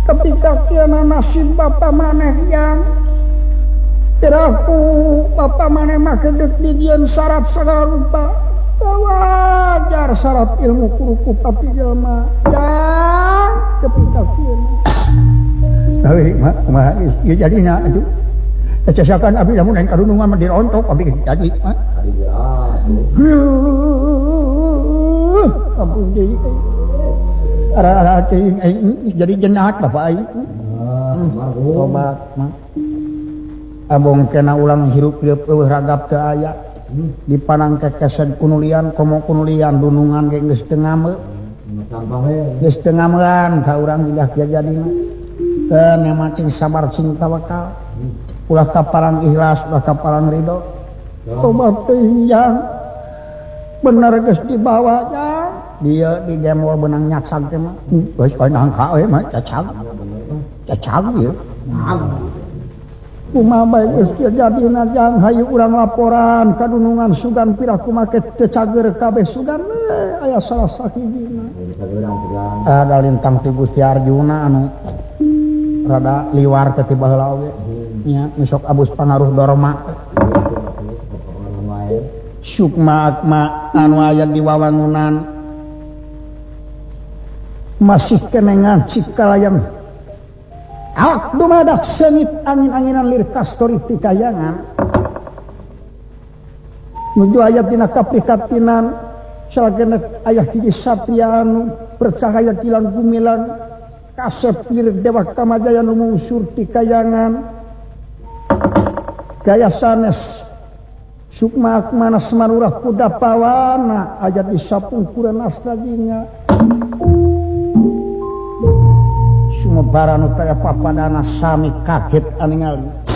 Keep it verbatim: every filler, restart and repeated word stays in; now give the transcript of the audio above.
ketika kiana nasib bapa maneh yang piraku bapa maneh make dek di dieun syarat segala rupa wajar syarat ilmu kuruku pati jelema yang ketika kiana Awi mah mah ieu jadina atuh cacakan abdi lamun lain karunungan mah dirontok abdi jadi mah ari ampun deui ara teuing aing jadi jenahat bapak aing tobat mah abong kena ulang hirup hirup eueuh ragap teu aya dipanang kekesan kunulian komo kunulian dunungan ge geus teu ngame geus teu ngamean ka urang juga kieu jadina teu nemacing sabar cing tawakal ulah kaparang ikhlas ulah kaparang ridho tobat teuing yang bener geus dibawanya dia di gemol benang nyaksag teh mah geus poe nangka we mah cacag cacag ieu kumaha bae geus jadina jang hayu urang laporan kadunungan sugan piraku make teu cager kabeh sugan aya salah sakijina ada lintang ti Gusti Arjuna anu rada liwar teh ti baheula oge nya sok abus pangaruh dorma sukma akma anu aya di wawangunan masih kenengan cikalayang awak dumadak sengit angin-anginan lir kastori ti kayangan nuju aya dina kaprikatinan salagena aya hiji satria anu percahaya kilang gumilang kasep lir dewa kamajaya nu mungsur ti kayangan gaya sanes sukma akmana semarurah kuda pawana aya di sapungkuran astajinya sumebaranu kaya papadana sami kaget aningali